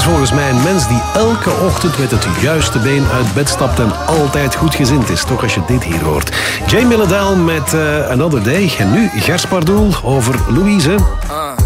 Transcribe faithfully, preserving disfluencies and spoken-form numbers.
is volgens mij een mens die elke ochtend met het juiste been uit bed stapt en altijd goed gezind is. Toch als je dit hier hoort. Jay Milledal met uh, Another Day. En nu Gers Pardoel over Louise.